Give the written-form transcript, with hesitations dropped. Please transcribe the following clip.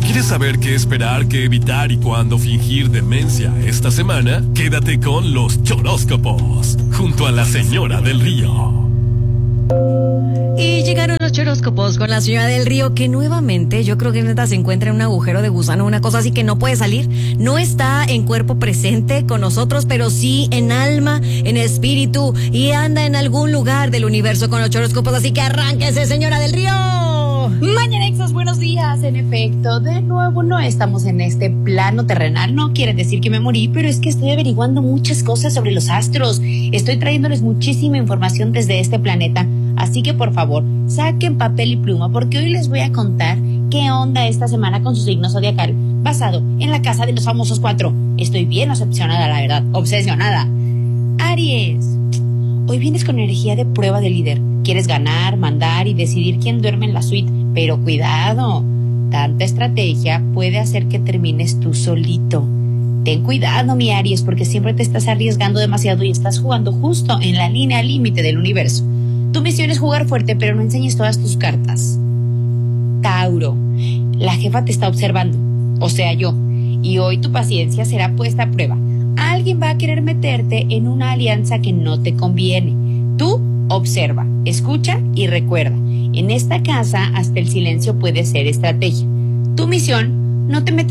¿Quieres saber qué esperar, qué evitar y cuándo fingir demencia esta semana? Quédate con los choróscopos, junto a la Señora del Río. Y llegaron los choróscopos con la Señora del Río, que nuevamente yo creo que neta se encuentra en un agujero de gusano, una cosa así que no puede salir. No está en cuerpo presente con nosotros, pero sí en alma, en espíritu, y anda en algún lugar del universo con los choróscopos. Así que arránquese, Señora del Río. Mañanexos, buenos días. En efecto, de nuevo no estamos en este plano terrenal. No quiere decir que me morí, pero es que estoy averiguando muchas cosas sobre los astros. Estoy trayéndoles muchísima información desde este planeta. Así que por favor, saquen papel y pluma, porque hoy les voy a contar qué onda esta semana con su signo zodiacal, basado en la casa de los famosos 4. Estoy bien obsesionada, la verdad, obsesionada. Aries, hoy vienes con energía de prueba de líder. Quieres ganar, mandar y decidir quién duerme en la suite, pero cuidado, tanta estrategia puede hacer que termines tú solito. Ten cuidado, mi Aries, porque siempre te estás arriesgando demasiado y estás jugando justo en la línea límite del universo. Tu misión es jugar fuerte, pero no enseñes todas tus cartas. Tauro, la jefa te está observando, o sea yo, y hoy tu paciencia será puesta a prueba. Alguien va a querer meterte en una alianza que no te conviene. Tú observa, escucha y recuerda. En esta casa hasta el silencio puede ser estrategia. Tu misión, no te metas